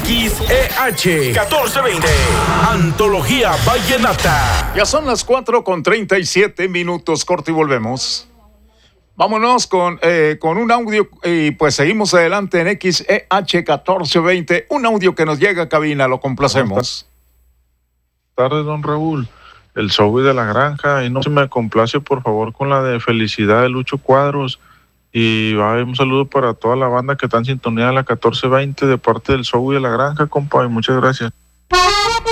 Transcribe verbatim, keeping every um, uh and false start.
X E H catorce veinte, Antología Vallenata. Ya son las cuatro con treinta y siete minutos, corte y volvemos. Vámonos con, eh, con un audio y pues seguimos adelante en X E H catorce veinte, un audio que nos llega a cabina, lo complacemos. Buenas tardes, don Raúl. El Zoe de la Granja, y no se me complace por favor con la de Felicidad de Lucho Cuadros, y va un saludo para toda la banda que está en sintonía de la catorce veinte de parte del Zoe de la Granja, compa, y muchas gracias.